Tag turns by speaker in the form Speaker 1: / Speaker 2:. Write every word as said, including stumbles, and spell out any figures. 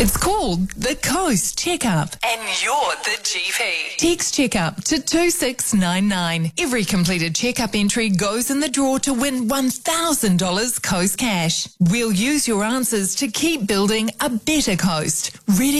Speaker 1: It's called the Coast Checkup, and you're the G P. Text Checkup to two six nine nine. Every completed checkup entry goes in the draw to win one thousand dollars Coast cash. We'll use your answers to keep building a better coast. Ready?